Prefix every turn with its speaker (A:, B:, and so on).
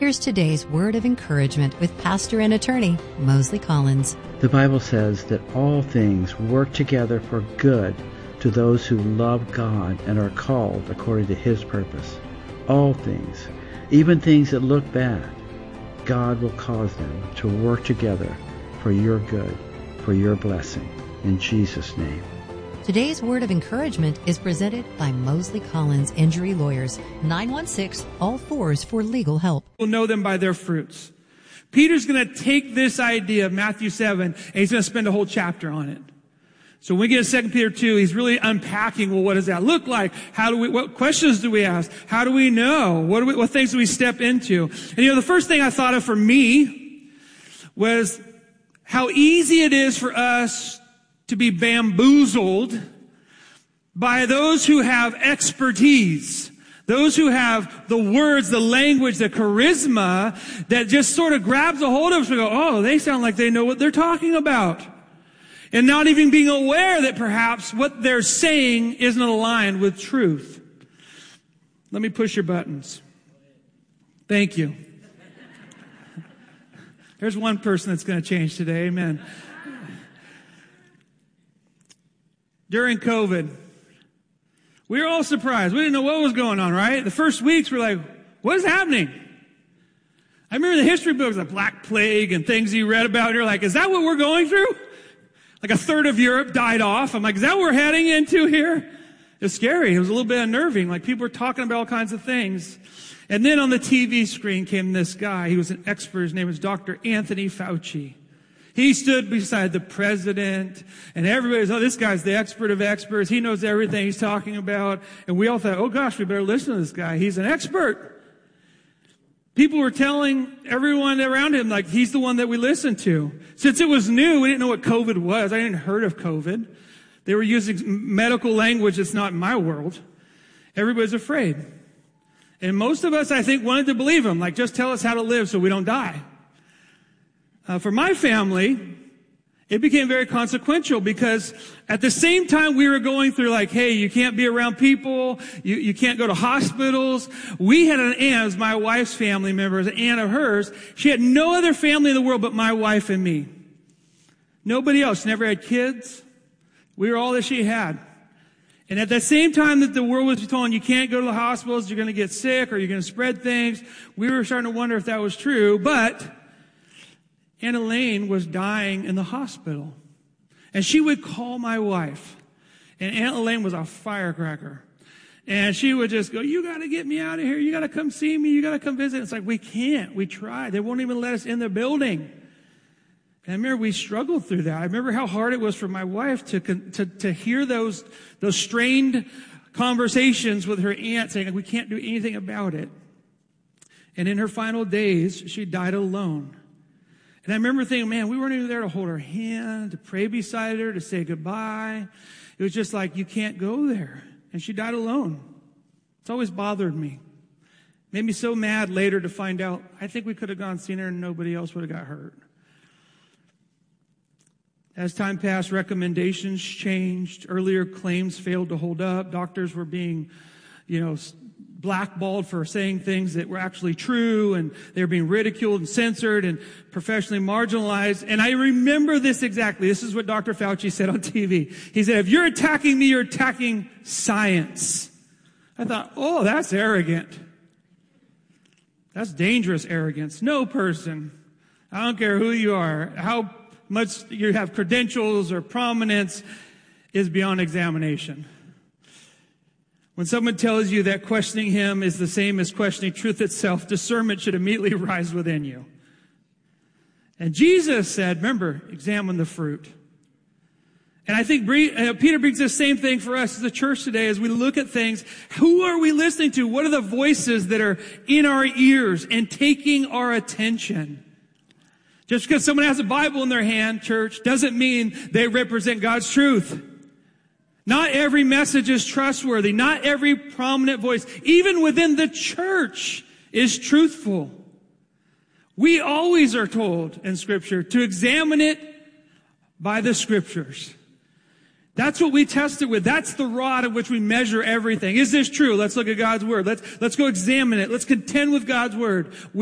A: Here's today's word of encouragement with pastor and attorney Mosley Collins.
B: The Bible says that all things work together for good to those who love God and are called according to His purpose. All things, even things that look bad, God will cause them to work together for your good, for your blessing. In Jesus' name.
A: Today's word of encouragement is presented by Mosley Collins Injury Lawyers, 916-ALL-4s for legal help.
C: We'll know them by their fruits. Peter's going to take this idea of Matthew 7, and he's going to spend a whole chapter on it. So when we get to 2 Peter 2, he's really unpacking, well, what does that look like? What questions do we ask? How do we know? What things do we step into? And the first thing I thought of for me was how easy it is for us to be bamboozled by those who have expertise, those who have the words, the language, the charisma that just sort of grabs a hold of us and go, oh, they sound like they know what they're talking about. And not even being aware that perhaps what they're saying isn't aligned with truth. Let me push your buttons. Thank you. There's one person that's going to change today. Amen. During COVID, we were all surprised. We didn't know what was going on, right? The first weeks, we're like, what is happening? I remember the history books, the Black Plague and things you read about. And you're like, is that what we're going through? Like a third of Europe died off. I'm like, is that what we're heading into here? It was scary. It was a little bit unnerving. Like people were talking about all kinds of things. And then on the TV screen came this guy. He was an expert. His name was Dr. Anthony Fauci. He stood beside the president, and everybody's, oh, this guy's the expert of experts. He knows everything he's talking about. And we all thought, oh gosh, we better listen to this guy. He's an expert. People were telling everyone around him, like, he's the one that we listen to. Since it was new, we didn't know what COVID was. I hadn't heard of COVID. They were using medical language that's not in my world. Everybody's afraid. And most of us, I think, wanted to believe him. Like, just tell us how to live so we don't die. For my family, it became very consequential because at the same time we were going through like, hey, you can't be around people, you can't go to hospitals. We had an aunt, it was my wife's family member, an aunt of hers. She had no other family in the world but my wife and me. Nobody else, never had kids. We were all that she had. And at the same time that the world was telling you can't go to the hospitals, you're going to get sick or you're going to spread things, we were starting to wonder if that was true. But Aunt Elaine was dying in the hospital. And she would call my wife. And Aunt Elaine was a firecracker. And she would just go, you got to get me out of here. You got to come see me. You got to come visit. It's like, we can't. We tried. They won't even let us in the building. And I remember we struggled through that. I remember how hard it was for my wife to hear those strained conversations with her aunt saying, like, we can't do anything about it. And in her final days, she died alone. And I remember thinking, man, we weren't even there to hold her hand, to pray beside her, to say goodbye. It was just like, you can't go there. And she died alone. It's always bothered me. Made me so mad later to find out, I think we could have gone seen her and nobody else would have got hurt. As time passed, recommendations changed. Earlier claims failed to hold up. Doctors were being, blackballed for saying things that were actually true, and they were being ridiculed and censored and professionally marginalized. And I remember this exactly. This is what Dr. Fauci said on TV. He said, if you're attacking me, you're attacking science. I thought, oh, that's arrogant. That's dangerous arrogance. No person, I don't care who you are, how much you have credentials or prominence, is beyond examination. When someone tells you that questioning him is the same as questioning truth itself, discernment should immediately rise within you. And Jesus said, remember, examine the fruit. And I think Peter brings the same thing for us as a church today as we look at things. Who are we listening to? What are the voices that are in our ears and taking our attention? Just because someone has a Bible in their hand, church, doesn't mean they represent God's truth. Not every message is trustworthy. Not every prominent voice, even within the church, is truthful. We always are told in Scripture to examine it by the Scriptures. That's what we test it with. That's the rod in which we measure everything. Is this true? Let's look at God's Word. Let's go examine it. Let's contend with God's Word.